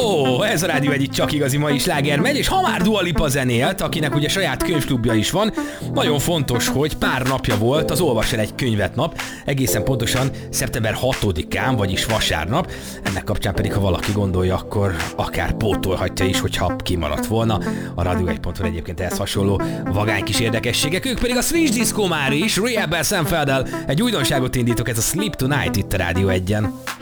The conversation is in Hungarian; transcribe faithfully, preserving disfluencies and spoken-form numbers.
Ó, ez a Rádió Egy csak igazi mai sláger megy, és ha már Dua Lipa zenélt, akinek ugye saját könyvklubja is van, nagyon fontos, hogy pár napja volt az Olvas el egy könyvet nap, egészen pontosan szeptember hatodikán, vagyis vasárnap. Ennek kapcsán pedig, ha valaki gondolja, akkor akár pótolhatja is, hogyha kimaradt volna. A Radio egy pont hu egyébként ehhez hasonló vagány kis érdekességek. Ők pedig a Switch Disco már is, Rehab Sam Felddel egy újdonságot indítok, ez a Sleep Tonight itt a Rádió Egyen.